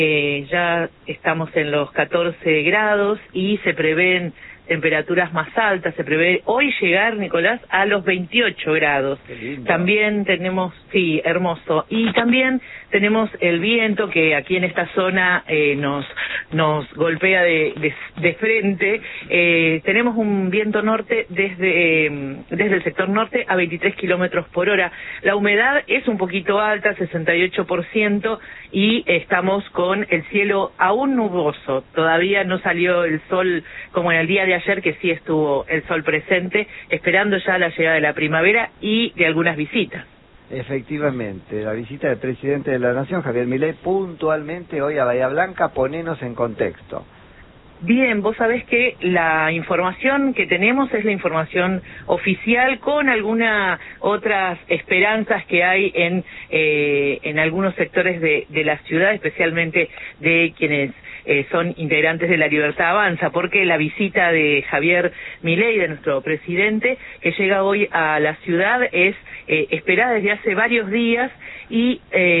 Ya estamos en los 14 grados y se prevén temperaturas más altas. Se prevé hoy llegar, Nicolás, a los 28 grados. También tenemos, sí, hermoso. Y también tenemos el viento que aquí en esta zona nos golpea de frente. Tenemos un viento norte desde el sector norte a 23 kilómetros por hora. La humedad es un poquito alta, 68%, y estamos con el cielo aún nuboso. Todavía no salió el sol como en el día de ayer, que sí estuvo el sol presente, esperando ya la llegada de la primavera y de algunas visitas. Efectivamente, la visita del presidente de la Nación, Javier Milei, puntualmente hoy a Bahía Blanca. Ponenos en contexto. Bien, vos sabés que la información que tenemos es la información oficial, con algunas otras esperanzas que hay en algunos sectores de la ciudad, especialmente de quienes son integrantes de La Libertad Avanza, porque la visita de Javier Milei, de nuestro presidente, que llega hoy a la ciudad, es esperada desde hace varios días, y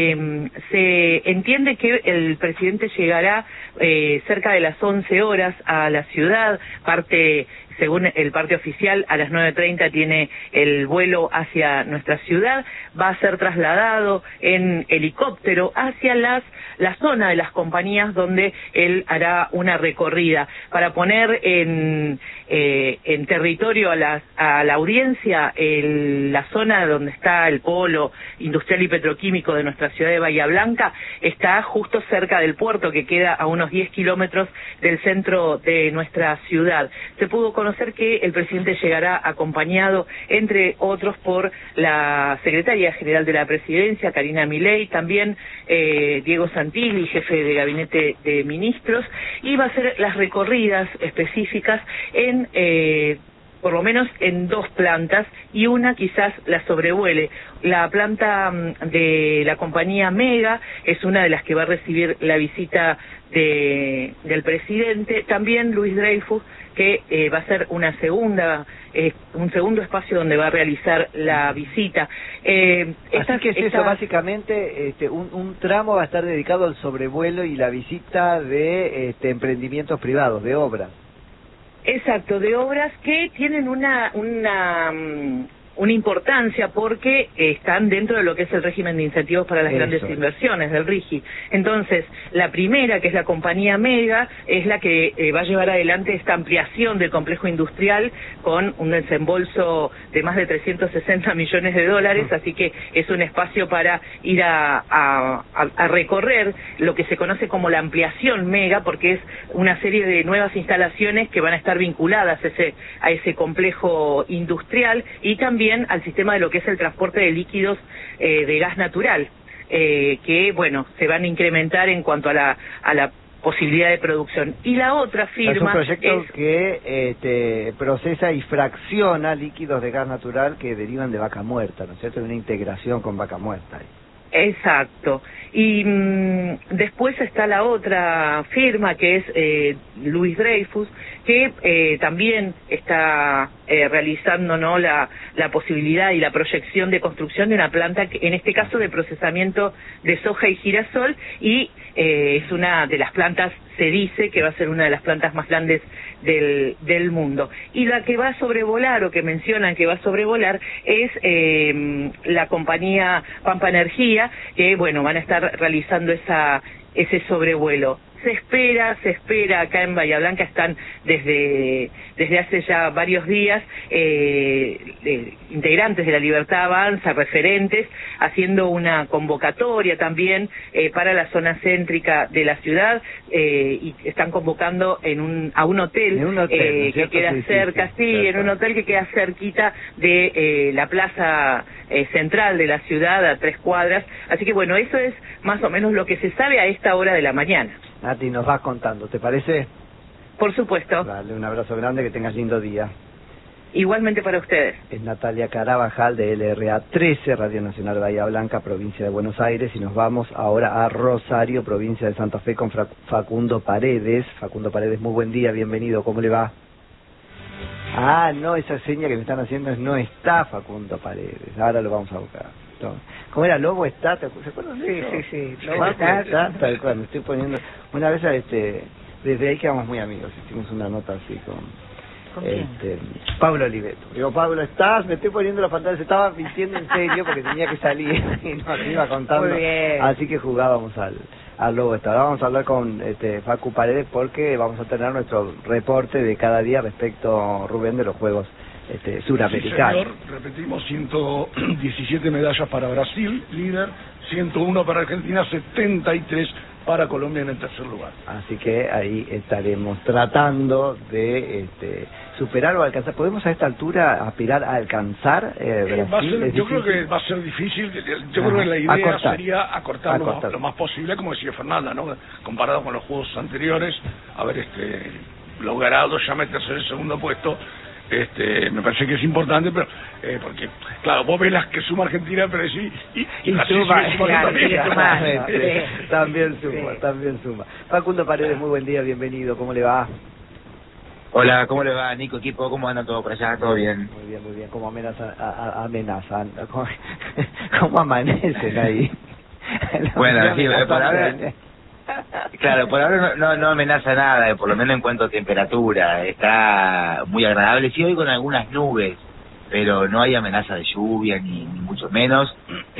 se entiende que el presidente llegará cerca de las 11 horas a la ciudad. Según el parte oficial, a las 9:30 tiene el vuelo hacia nuestra ciudad. Va a ser trasladado en helicóptero hacia la zona de las compañías, donde él hará una recorrida para poner en territorio a la audiencia la zona donde está el polo industrial y petroquímico de nuestra ciudad de Bahía Blanca. Está justo cerca del puerto, que queda a unos 10 kilómetros del centro de nuestra ciudad. Se pudo conocer que el presidente llegará acompañado, entre otros, por la secretaria general de la presidencia, Karina Milei, también Diego Santilli, jefe de gabinete de ministros, y va a hacer las recorridas específicas por lo menos en 2 plantas, y una quizás la sobrevuele. La planta de la compañía Mega es una de las que va a recibir la visita del presidente. También Luis Dreyfus, que va a ser un segundo espacio donde va a realizar la visita. Así que es eso, básicamente, un tramo va a estar dedicado al sobrevuelo y la visita de emprendimientos privados, de obras. Exacto, de obras que tienen una importancia, porque están dentro de lo que es el régimen de incentivos para las grandes inversiones del RIGI. Entonces, la primera, que es la compañía Mega, es la que va a llevar adelante esta ampliación del complejo industrial con un desembolso de más de 360 millones de dólares, así que es un espacio para ir a recorrer lo que se conoce como la ampliación Mega, porque es una serie de nuevas instalaciones que van a estar vinculadas a ese complejo industrial, y también al sistema de lo que es el transporte de líquidos de gas natural, que, bueno, se van a incrementar en cuanto a la posibilidad de producción. Y la otra firma es un proyecto que procesa y fracciona líquidos de gas natural que derivan de vaca muerta, ¿no es cierto? Una integración con vaca muerta ahí. Exacto. Y después está la otra firma, que es Luis Dreyfus, que también está realizando, ¿no?, la posibilidad y la proyección de construcción de una planta, en este caso de procesamiento de soja y girasol, y es una de las plantas, se dice que va a ser una de las plantas más grandes del mundo. Y la que va a sobrevolar, o que mencionan que va a sobrevolar, es la compañía Pampa Energía, que, bueno, van a estar realizando ese sobrevuelo. Se espera acá en Bahía Blanca, están desde hace ya varios días integrantes de La Libertad Avanza, referentes, haciendo una convocatoria también para la zona céntrica de la ciudad, y están convocando a un hotel, que queda cerca, en un hotel que queda cerquita de la plaza central de la ciudad, a 3 cuadras. Así que, bueno, eso es más o menos lo que se sabe a esta hora de la mañana. Nati, nos vas contando, ¿te parece? Por supuesto. Dale, un abrazo grande, que tengas lindo día. Igualmente para ustedes. Es Natalia Carabajal, de LRA 13, Radio Nacional Bahía Blanca, provincia de Buenos Aires, y nos vamos ahora a Rosario, provincia de Santa Fe, con Facundo Paredes. Facundo Paredes, muy buen día, bienvenido, ¿cómo le va? Ah, no, esa seña que me están haciendo no está Facundo Paredes, ahora lo vamos a buscar. ¿Cómo era? Lobo está, ¿se acuerdan? Sí. Lobo está, tal cual, me estoy poniendo... Una vez, desde ahí quedamos muy amigos, hicimos una nota así ¿Con quién? Pablo Oliveto. Digo, Pablo, ¿estás? Me estoy poniendo la pantalla, se estaba mintiendo en serio porque tenía que salir y nos iba contando. Muy bien. Así que jugábamos al Lobo está. Ahora vamos a hablar con Facu Paredes porque vamos a tener nuestro reporte de cada día respecto, Rubén, de los Juegos suramericanos. Sí, señor, repetimos, 117 medallas para Brasil, líder, 101 para Argentina, 73 para Colombia en el tercer lugar. Así que ahí estaremos tratando de superar o alcanzar. ¿Podemos a esta altura aspirar a alcanzar Brasil? Yo creo que va a ser difícil. Yo creo que la idea sería acortar lo más posible, como decía Fernanda, ¿no? Comparado con los juegos anteriores, haber logrado ya meterse en el segundo puesto. Me parece que es importante, pero porque, claro, vos ves las que suma Argentina, pero sí, y Brasil también suma. Facundo Paredes, muy buen día, bienvenido, ¿cómo le va? Hola, ¿cómo le va, Nico, equipo? ¿Cómo anda todo por allá? ¿Todo bien? Muy bien, ¿cómo amenazan? ¿Cómo amanecen ahí? Bueno, sí, por ahora... Claro, por ahora no amenaza nada, por lo menos en cuanto a temperatura, está muy agradable, sí, hoy con algunas nubes, pero no hay amenaza de lluvia, ni mucho menos.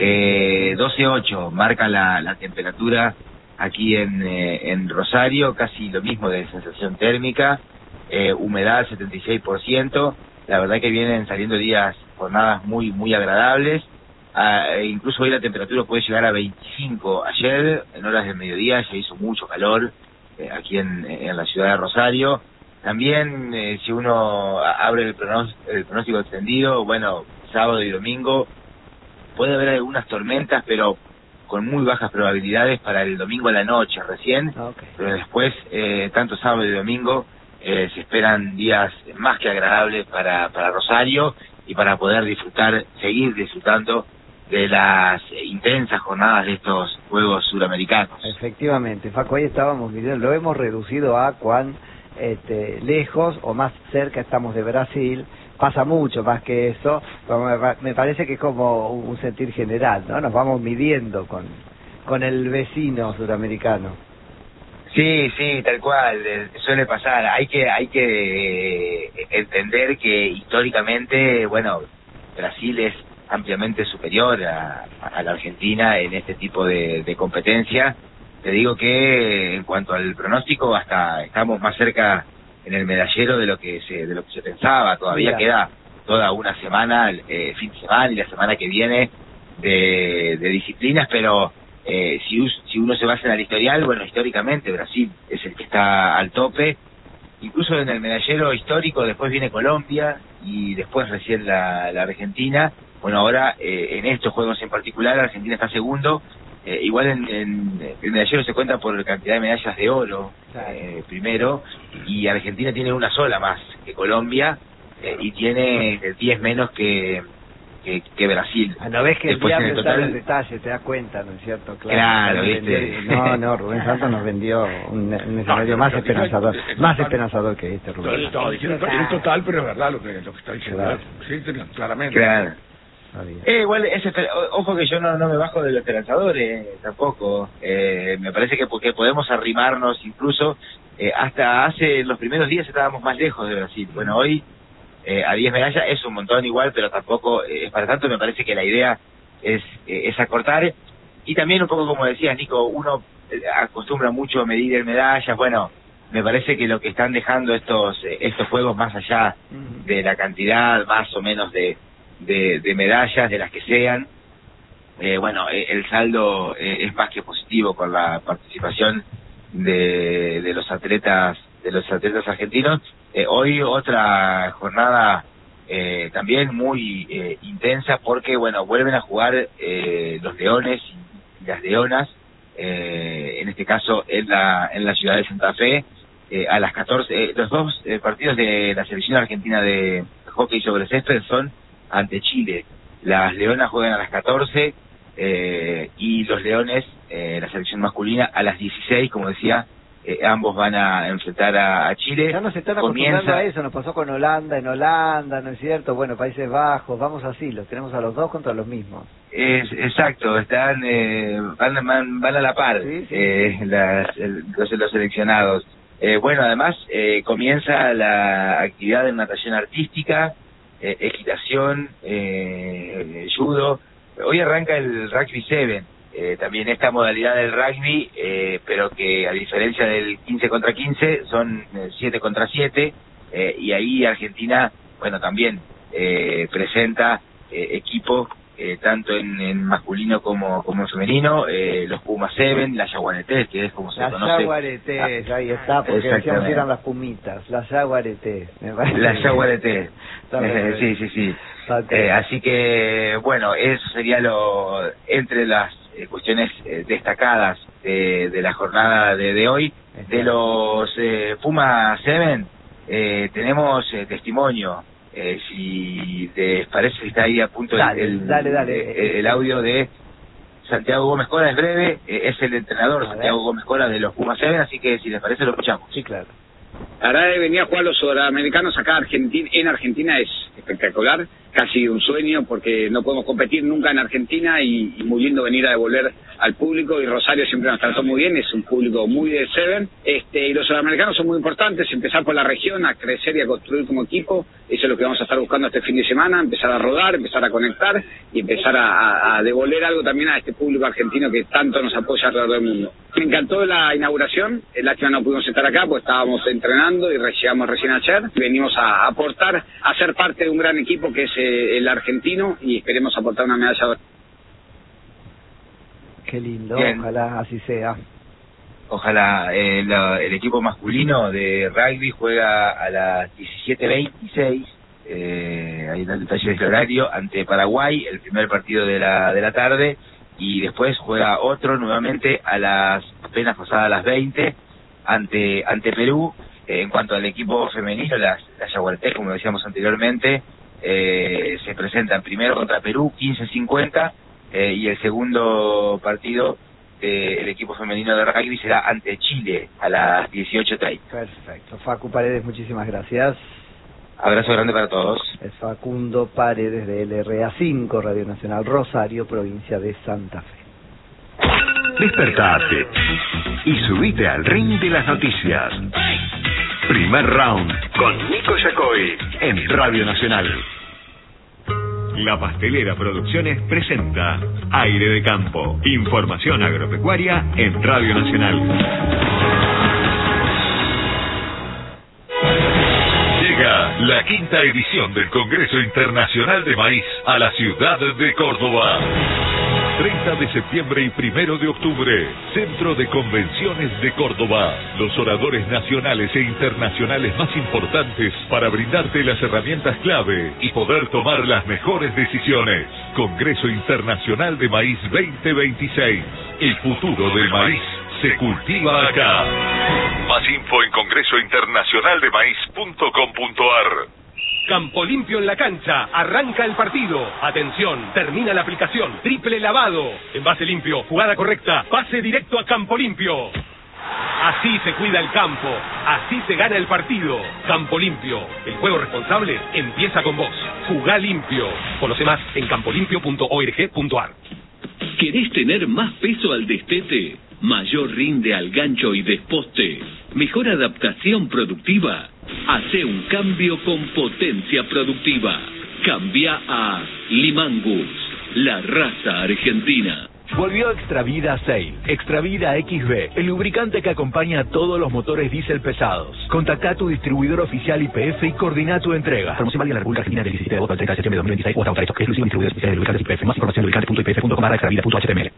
12.8 marca la temperatura aquí en Rosario, casi lo mismo de sensación térmica, humedad 76%, la verdad que vienen saliendo jornadas muy agradables. Incluso hoy la temperatura puede llegar a 25. Ayer, en horas del mediodía, ya hizo mucho calor aquí en la ciudad de Rosario. También, si uno abre el pronóstico extendido, bueno, sábado y domingo, puede haber algunas tormentas, pero con muy bajas probabilidades para el domingo a la noche recién. Okay. Pero después, tanto sábado y domingo, se esperan días más que agradables para Rosario y para poder seguir disfrutando de las intensas jornadas de estos Juegos Suramericanos. Efectivamente, Facu, ahí estábamos viendo, lo hemos reducido a cuán lejos o más cerca estamos de Brasil. Pasa mucho más que eso, me parece que es como un sentir general, ¿no? Nos vamos midiendo con el vecino suramericano. Sí, tal cual, suele pasar. Hay que entender que históricamente, bueno, Brasil es ampliamente superior a la Argentina en este tipo de competencia. Te digo que en cuanto al pronóstico, hasta estamos más cerca en el medallero de lo que se pensaba. Todavía queda toda una semana, fin de semana y la semana que viene de disciplinas, pero si uno se basa en el historial, bueno, históricamente Brasil es el que está al tope. Incluso en el medallero histórico después viene Colombia y después recién la Argentina. Bueno, ahora en estos juegos en particular Argentina está segundo. Igual en el medallero se cuenta por cantidad de medallas de oro, primero, y Argentina tiene una sola más que Colombia y tiene 10 menos que Brasil. No ves que después el en total... el detalle, te das cuenta, ¿no es cierto? Claro, ¿viste? No, Rubén Santos nos vendió un escenario más esperanzador que este, Rubén. No, es total, pero es verdad lo que está diciendo. Claro. Sí, claramente. Claro. Igual, ojo que yo no me bajo de los esperanzadores tampoco. Me parece que porque podemos arrimarnos incluso, hasta hace los primeros días estábamos más lejos de Brasil. Bueno, hoy a 10 medallas es un montón igual, pero tampoco para tanto. Me parece que la idea es acortar. Y también un poco como decías, Nico, uno acostumbra mucho a medir en medallas. Bueno, me parece que lo que están dejando estos juegos, más allá de la cantidad más o menos de medallas, de las que sean, bueno, el saldo es más que positivo con la participación de los atletas argentinos. Hoy otra jornada también muy intensa, porque bueno, vuelven a jugar los leones y las leonas, en este caso en la ciudad de Santa Fe, a las 14. Los dos partidos de la selección argentina de hockey sobre césped son ante Chile. Las leonas juegan a las 14 y los leones, la selección masculina, a las 16, como decía, ambos van a enfrentar a Chile. Ya nos están acostumbrando a eso, nos pasó con Holanda, en Holanda, ¿no es cierto? Bueno, Países Bajos, vamos así, los tenemos a los dos contra los mismos. Exacto, están van a la par, sí, sí. Los seleccionados. Bueno, además comienza la actividad de natación artística, equitación, judo. Hoy arranca el Rugby 7. También esta modalidad del rugby, pero que a diferencia del 15 contra 15 son 7 contra 7, y ahí Argentina, bueno, también presenta equipos tanto en masculino como en femenino, los Puma 7, las Yaguaretés, que es como se conoce. Las Yaguaretés, ahí está, porque decíamos que eran las Pumitas, las Yaguaretés. Las Yaguaretés, sí. Así que, bueno, eso sería entre las cuestiones destacadas de la jornada de hoy. De los Puma 7 tenemos testimonio, si les parece que está ahí a punto. Dale. El audio de Santiago Gómez Cora es breve, es el entrenador Santiago Gómez Cora de los Puma 7, así que si les parece lo escuchamos. Sí, claro. La verdad de venir a jugar a los sudamericanos acá en Argentina es espectacular, casi un sueño porque no podemos competir nunca en Argentina y muy lindo venir a devolver al público, y Rosario siempre nos trató muy bien, es un público muy de Seven, y los sudamericanos son muy importantes, empezar por la región, a crecer y a construir como equipo, eso es lo que vamos a estar buscando este fin de semana, empezar a rodar, empezar a conectar y empezar a devolver algo también a este público argentino que tanto nos apoya alrededor del mundo. Me encantó la inauguración, lástima no pudimos estar acá porque estábamos entrenando y llegamos recién ayer, venimos a aportar, a ser parte de un gran equipo que es el argentino, y esperemos aportar una medalla. Qué lindo, bien. Ojalá así sea. Ojalá. El equipo masculino de rugby juega a las 17:26, ahí está el detalle del horario, ante Paraguay, el primer partido de la tarde, y después juega otro nuevamente a las apenas pasadas las 20 ante Perú. En cuanto al equipo femenino, las Yaguaretés, como decíamos anteriormente, se presentan primero contra Perú, 15:50, y el segundo partido del equipo femenino de rugby será ante Chile a las 18:30. Perfecto. Facu Paredes, muchísimas gracias. Abrazo grande para todos. Es Facundo Paredes de LRA5, Radio Nacional Rosario, provincia de Santa Fe. Despertate y subite al ring de las noticias. Primer round con Nico Yacoy en Radio Nacional. La Pastelera Producciones presenta Aire de Campo. Información agropecuaria en Radio Nacional. Llega la 5ª edición del Congreso Internacional de Maíz a la ciudad de Córdoba. 30 de septiembre y 1 de octubre, Centro de Convenciones de Córdoba. Los oradores nacionales e internacionales más importantes para brindarte las herramientas clave y poder tomar las mejores decisiones. Congreso Internacional de Maíz 2026. El futuro del maíz se cultiva acá. Más info en congresointernacionaldemaíz.com.ar. Campo Limpio en la cancha, arranca el partido. Atención, termina la aplicación, triple lavado. Envase limpio, jugada correcta, pase directo a Campo Limpio. Así se cuida el campo, así se gana el partido. Campo Limpio, el juego responsable empieza con vos. Jugá limpio. Conoce más en campolimpio.org.ar. ¿Querés tener más peso al destete? ¿Mayor rinde al gancho y desposte? ¿Mejor adaptación productiva? Hace un cambio con potencia productiva. Cambia a Limangus, la raza argentina. Volvió Extravida Sail, Extravida XB, el lubricante que acompaña a todos los motores diésel pesados. Contacta a tu distribuidor oficial YPF y coordina tu entrega. Promoción válida en la República Argentina del 17 de agosto al 30 de septiembre de 2026 o hasta agotar esto. Exclusivo distribuidor oficial de lubricantes YPF. Más información en lubricante.ypf.com/extravida.html.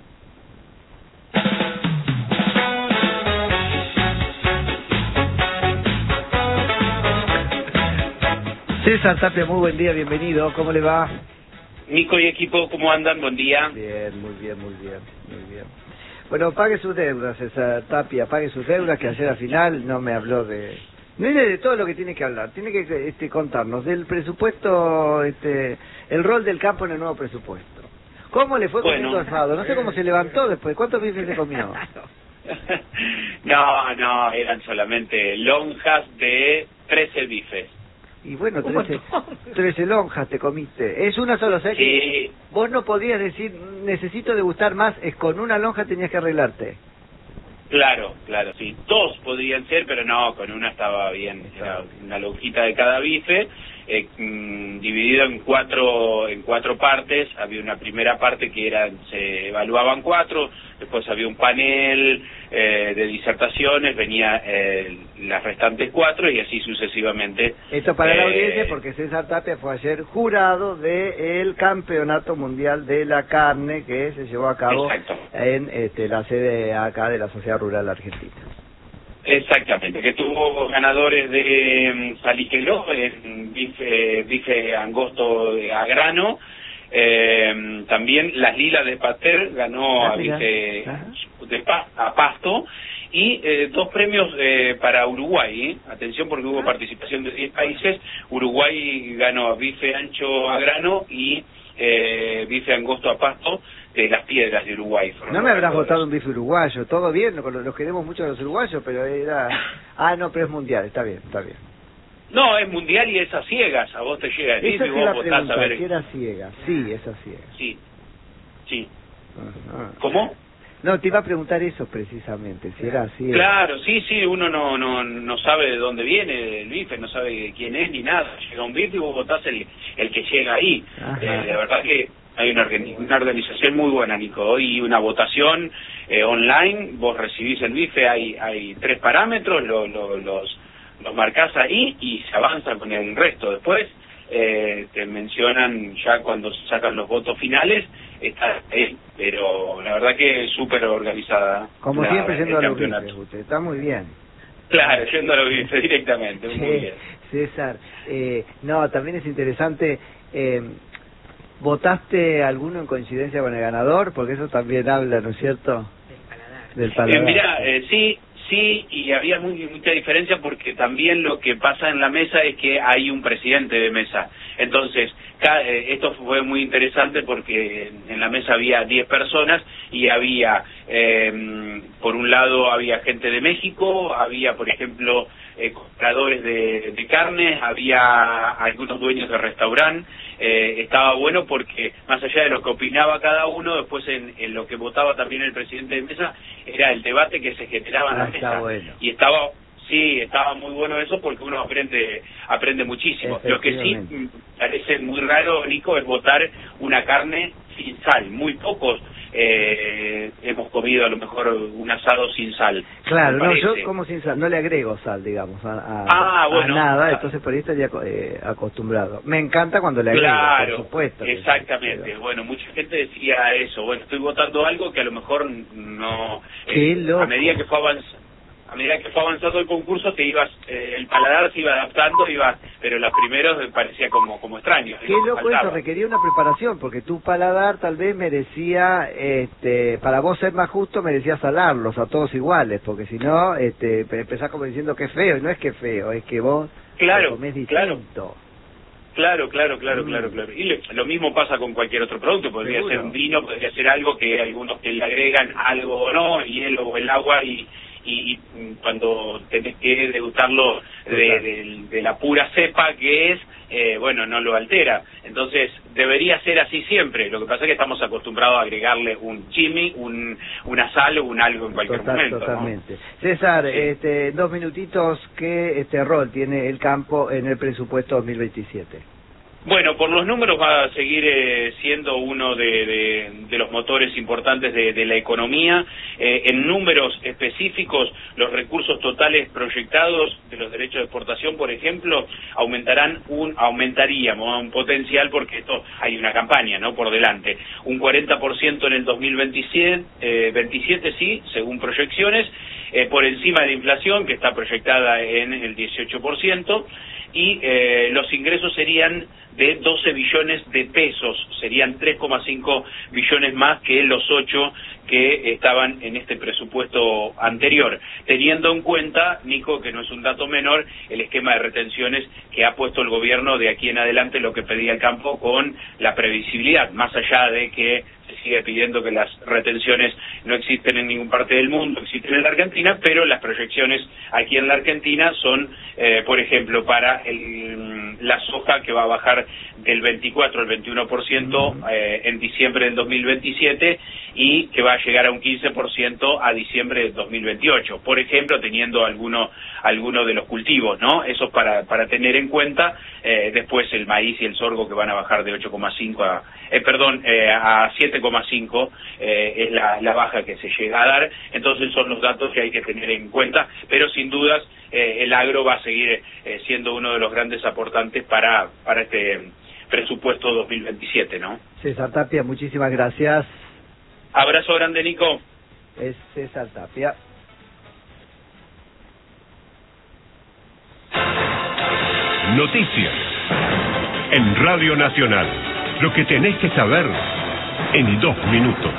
César Tapia, muy buen día, bienvenido. ¿Cómo le va? Nico y equipo, ¿cómo andan? Buen día. Bien, muy bien. Bueno, pague sus deudas, César Tapia, pague sus deudas, que ayer al final no me habló de... No es de todo lo que tiene que hablar, tiene que contarnos del presupuesto, el rol del campo en el nuevo presupuesto. ¿Cómo le fue comiendo asado? No sé cómo se levantó después, ¿cuántos bifes se comió? No, eran solamente lonjas de 13 bifes. Y bueno, 13 lonjas te comiste. Es una sola, o sea que Sí. vos no podías decir, necesito degustar más, es con una lonja tenías que arreglarte. Claro, sí. 2 podrían ser, pero no, con una estaba bien. Era una lonjita de cada bife, dividido en cuatro partes. Había una primera parte que se evaluaban 4, después había un panel de disertaciones, venía las restantes 4 y así sucesivamente. Esto para la audiencia, porque César Tapia fue ayer jurado del Campeonato Mundial de la Carne que se llevó a cabo en la sede acá de la Sociedad Rural Argentina. Exactamente, que tuvo ganadores de Saliqueló, en bife angosto a grano, también las lilas de Pater ganó a bife a pasto, y 2 premios para Uruguay, atención porque hubo participación de 10 países. Uruguay ganó a bife ancho a grano y bife angosto a pasto de Las Piedras de Uruguay. No me habrás votado un bife uruguayo, todo bien, los queremos mucho a los uruguayos, pero era... no, pero es mundial, está bien. No, es mundial y es a ciegas, a vos te llega el bife y vos votás a ver... ¿Si era ciega? Sí, es a ciegas. Sí. ¿Cómo? No, te iba a preguntar eso precisamente, si era así. Claro, sí, uno no sabe de dónde viene el bife, no sabe quién es ni nada. Llega un bife y vos votás el que llega ahí. La verdad que hay una organización muy buena, Nico, y una votación online. Vos recibís el bife, hay 3 parámetros, los marcás ahí y se avanza con el resto. Después te mencionan ya cuando sacan los votos finales, está ahí, pero la verdad que es súper organizada. Como siempre yendo a los bifes, usted está muy bien. Claro, yendo a los bifes directamente, muy bien. César, no, también es interesante, ¿votaste alguno en coincidencia con el ganador? Porque eso también habla, ¿no es cierto? Del paladar. Mirá, sí, y había mucha diferencia porque también lo que pasa en la mesa es que hay un presidente de mesa. Entonces, esto fue muy interesante porque en la mesa había 10 personas y había, por un lado, había gente de México, había, por ejemplo, compradores de carnes, había algunos dueños de restaurante. Estaba bueno porque más allá de lo que opinaba cada uno, después en lo que votaba también el presidente de mesa, era el debate que se generaba en la mesa. Bueno. Y estaba muy bueno eso porque uno aprende muchísimo. Lo que sí parece muy raro, Nico, es votar una carne sin sal. Muy pocos hemos comido a lo mejor un asado sin sal. Claro, no, yo como sin sal, no le agrego sal, digamos, a nada, entonces por ahí estaría acostumbrado. Me encanta cuando le agrego, por supuesto. Exactamente, pero... Bueno, mucha gente decía eso, bueno, estoy votando algo que a lo mejor no... a medida que fue avanzando el concurso, el paladar se iba adaptando, pero los primeros parecía como extraño. Qué loco eso, requería una preparación, porque tu paladar tal vez merecía, para vos ser más justo, merecía salarlos a todos iguales, porque si no, empezás como diciendo que es feo, y no es que es feo, es que vos comés distinto. Claro. Y lo mismo pasa con cualquier otro producto, podría ser un vino, podría ser algo que algunos que le agregan algo o no, el hielo o el agua, y cuando tenés que degustarlo de la pura cepa que es, no lo altera. Entonces debería ser así siempre. Lo que pasa es que estamos acostumbrados a agregarle un chimi, una sal o un algo en cualquier momento. Totalmente. ¿No? César, 2 minutitos, ¿qué rol tiene el campo en el presupuesto 2027? Bueno, por los números va a seguir siendo uno de los motores importantes de la economía. En números específicos, los recursos totales proyectados de los derechos de exportación, por ejemplo, aumentaríamos a un potencial, porque esto hay una campaña, ¿no?, por delante. Un 40% en el 2027, sí, según proyecciones, por encima de la inflación, que está proyectada en el 18%, y los ingresos serían de 12 billones de pesos, serían 3,5 billones más que los 8 que estaban en este presupuesto anterior, teniendo en cuenta, Nico, que no es un dato menor, el esquema de retenciones que ha puesto el gobierno de aquí en adelante, lo que pedía el campo con la previsibilidad, más allá de que se sigue pidiendo que las retenciones no existen en ninguna parte del mundo, existen en la Argentina, pero las proyecciones aquí en la Argentina son, por ejemplo, para la soja, que va a bajar del 24 al 21% en diciembre del 2027 y que va a llegar a un 15% a diciembre del 2028, por ejemplo, teniendo alguno de los cultivos, ¿no? Eso para tener en cuenta. Después el maíz y el sorgo, que van a bajar de 8,5 a 7,5 es la baja que se llega a dar. Entonces son los datos que hay que tener en cuenta, pero sin dudas el agro va a seguir siendo uno de los grandes aportantes para este presupuesto 2027, ¿no? César Tapia, muchísimas gracias. Abrazo grande, Nico. Es César Tapia. Noticias en Radio Nacional. Lo que tenés que saber en 2 minutos.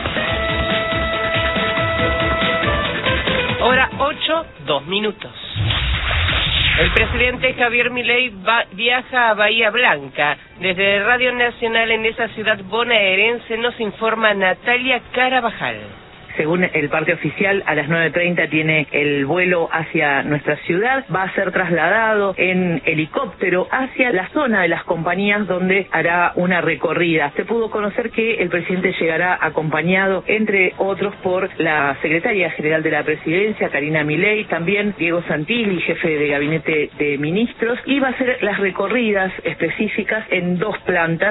Hora 8, 2 minutos. El presidente Javier Milei viaja a Bahía Blanca. Desde Radio Nacional en esa ciudad bonaerense nos informa Natalia Carabajal. Según el parte oficial, a las 9:30 tiene el vuelo hacia nuestra ciudad. Va a ser trasladado en helicóptero hacia la zona de las compañías, donde hará una recorrida. Se pudo conocer que el presidente llegará acompañado, entre otros, por la secretaria general de la presidencia, Karina Milei, también Diego Santilli, jefe de gabinete de ministros, y va a hacer las recorridas específicas en 2 plantas.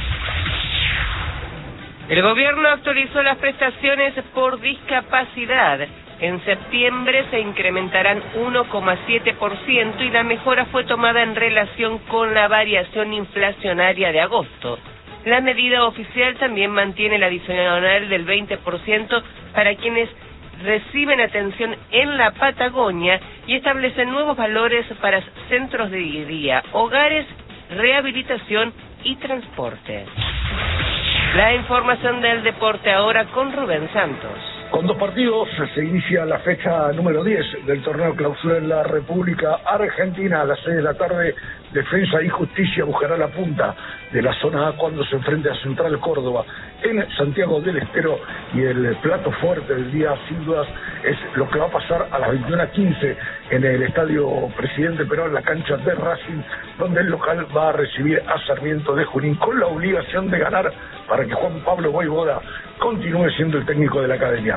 El gobierno actualizó las prestaciones por discapacidad. En septiembre se incrementarán 1,7% y la mejora fue tomada en relación con la variación inflacionaria de agosto. La medida oficial también mantiene el adicional del 20% para quienes reciben atención en la Patagonia y establecen nuevos valores para centros de día, hogares, rehabilitación y transporte. La información del deporte ahora con Rubén Santos. Con 2 partidos se inicia la fecha número 10 del torneo Clausura en la República Argentina. A las 6 de la tarde, Defensa y Justicia buscará la punta de la zona A cuando se enfrente a Central Córdoba en Santiago del Estero, y el plato fuerte del día, sin dudas, es lo que va a pasar a las 21:15 en el Estadio Presidente Perón, en la cancha de Racing, donde el local va a recibir a Sarmiento de Junín con la obligación de ganar para que Juan Pablo Voivoda continúe siendo el técnico de la academia.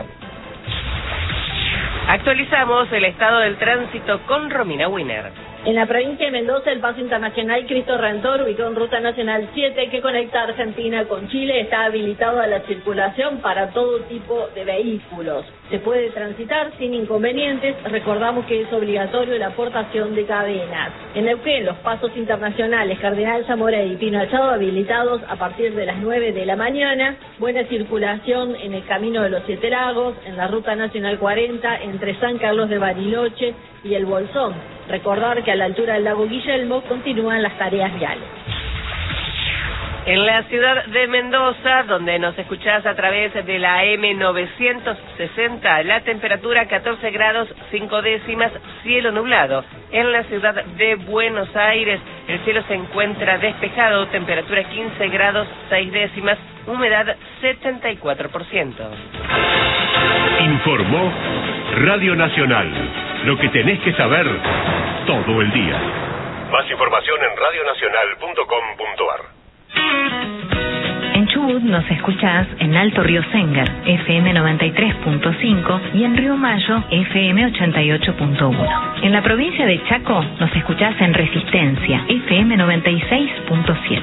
Actualizamos el estado del tránsito con Romina Wiener. En la provincia de Mendoza, el paso internacional Cristo Redentor, ubicado en Ruta Nacional 7, que conecta Argentina con Chile, está habilitado a la circulación para todo tipo de vehículos. Se puede transitar sin inconvenientes. Recordamos que es obligatorio la aportación de cadenas. En Neuquén, los pasos internacionales Cardenal Zamora y Pino Achado habilitados a partir de las 9 de la mañana. Buena circulación en el Camino de los 7 Lagos, en la Ruta Nacional 40, entre San Carlos de Bariloche y El Bolsón. Recordar que a la altura del lago Guillermo continúan las tareas viales. En la ciudad de Mendoza, donde nos escuchás a través de la M960, la temperatura 14 grados 5 décimas, cielo nublado. En la ciudad de Buenos Aires, el cielo se encuentra despejado, temperatura 15 grados 6 décimas, humedad 74%. Informó Radio Nacional. Lo que tenés que saber todo el día. Más información en radionacional.com.ar. En Chubut nos escuchás en Alto Río Sengar, FM 93.5, y en Río Mayo, FM 88.1. En la provincia de Chaco nos escuchás en Resistencia, FM 96.7.